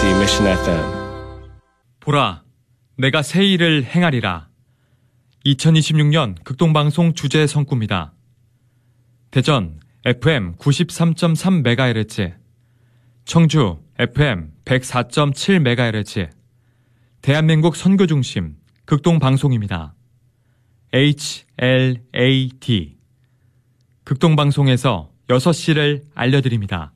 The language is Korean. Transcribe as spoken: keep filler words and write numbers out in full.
엠비씨 Mission 에프엠. 보라, 내가 새 일을 행하리라. 이천이십육 년 극동방송 주제 성구입니다. 대전 에프엠 구십삼 점 삼 메가헤르츠, 청주 에프엠 백사 점 칠 메가헤르츠, 대한민국 선교중심 극동방송입니다. 에이치 엘 에이 디. 극동방송에서 여섯 시를 알려드립니다.